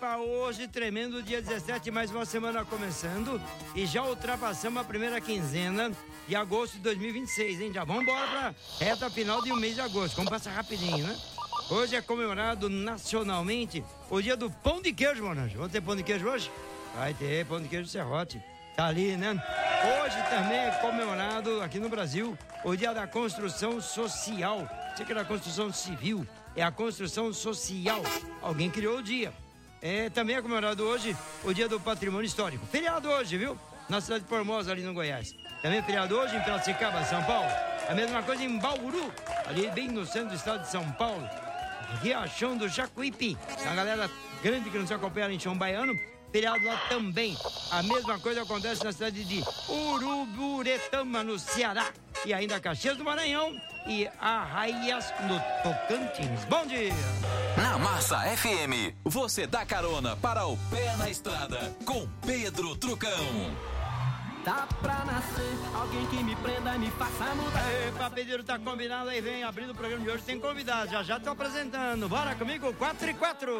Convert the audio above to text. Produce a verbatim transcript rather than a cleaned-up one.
Epa, hoje tremendo dia dezessete, mais uma semana começando e já ultrapassamos a primeira quinzena de agosto de dois mil e vinte e seis, hein? Já vamos embora pra reta final do mês de agosto, como passa rapidinho, né? Hoje é comemorado nacionalmente o dia do pão de queijo, Monanjo. Vamos ter pão de queijo hoje? Vai ter pão de queijo serrote. Tá ali, né? Hoje também é comemorado aqui no Brasil o dia da construção social. Sei que era a construção civil, é a construção social. Alguém criou o dia. É, também é comemorado hoje o dia do patrimônio histórico. Feriado hoje, viu? Na cidade de Formosa, ali no Goiás. Também é feriado hoje em Piracicaba, São Paulo. A mesma coisa em Bauru, ali bem no centro do estado de São Paulo. Riachão do Jacuípe. A galera grande que nos acompanha em Chão Baiano. Feriado lá também. A mesma coisa acontece na cidade de Uruburetama, no Ceará. E ainda Caxias do Maranhão e Arraias, no Tocantins. Bom dia! Na Massa F M, você dá carona para o pé na estrada com Pedro Trucão. Tá pra nascer alguém que me prenda e me faça mudar. Epa, Pedro, tá combinado aí, vem abrindo o programa de hoje. Tem convidado, já já tô apresentando. Bora comigo, quatro e quatro.